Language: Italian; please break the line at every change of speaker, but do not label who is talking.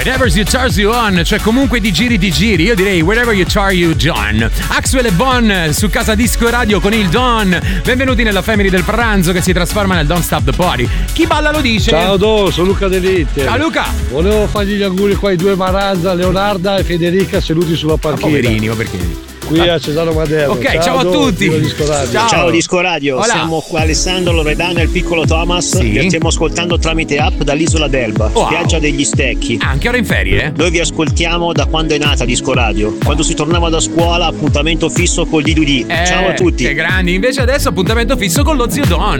Whenever you turns you on, cioè comunque ti giri. Io direi wherever you turn you John. Axwell e Bon su Casa Disco Radio con il Don. Benvenuti nella family del pranzo che si trasforma nel Don't Stop the Party. Chi balla lo dice.
Ciao Do, sono Luca Delite.
Ciao Luca.
Volevo fargli gli auguri qua ai due Maranza, Leonarda e Federica seduti sulla panchina.
Poverini, ma perché?
Qui a Cesaro Madero.
Ok, ciao a tutti.
Ciao Disco Radio.
Hola.
Siamo qua Alessandro Loredano e il piccolo Thomas.
Sì.
Vi stiamo ascoltando tramite app dall'isola d'Elba, spiaggia degli Stecchi.
Anche ora in ferie?
Noi vi ascoltiamo da quando è nata Disco Radio. Quando si tornava da scuola, appuntamento fisso col D2D. Ciao a tutti.
Che grandi. Invece adesso appuntamento fisso con lo zio Don.